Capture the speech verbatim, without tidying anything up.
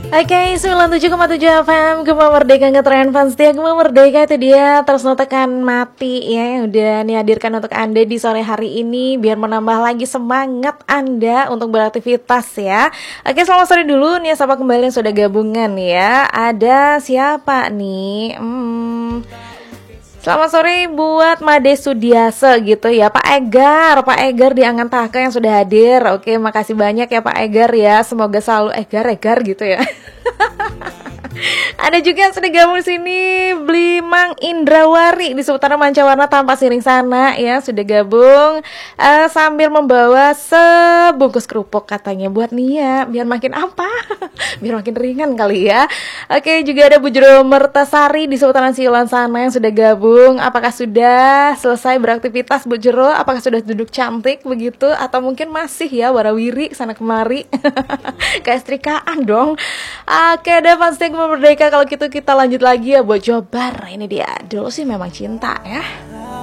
Oke, sembilan puluh tujuh koma tujuh F M Gema Merdeka ngetren fans dia. Gema Merdeka itu dia. Terus tekan mati ya, yang udah nih hadirkan untuk Anda di sore hari ini, biar menambah lagi semangat Anda untuk beraktivitas ya. Oke, selamat sore dulu nih, sapa kembali yang sudah gabungan ya. Ada siapa nih? Hmm Selamat sore buat Made Sudiase gitu ya, Pak Egar, Pak Egar di Angan Tahke yang sudah hadir. Oke, makasih banyak ya Pak Egar ya. Semoga selalu Egar-Egar gitu ya. Ada juga yang sudah gabung sini, Blimang Indrawari di seputaran Mancawarna tanpa siring sana ya, sudah gabung uh, sambil membawa sebungkus kerupuk katanya buat Nia, biar makin apa? Biar makin ringan kali ya. Oke, juga ada Bu Jero Mertasari di seputaran Siulan sana yang sudah gabung. Apakah sudah selesai beraktivitas Bu Jero? Apakah sudah duduk cantik begitu? Atau mungkin masih ya warawiri sana kemari? Kayak setrikaan dong. Oke, ada fans Gema Merdeka. Kalau gitu kita lanjut lagi ya buat Jobar. Ini dia, dulu sih memang cinta ya.